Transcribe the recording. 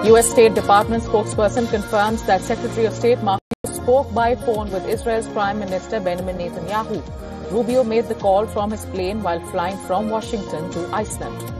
U.S. State Department spokesperson confirms that Secretary of State Marco spoke by phone with Israel's Prime Minister Benjamin Netanyahu. Rubio made the call from his plane while flying from Washington to Iceland.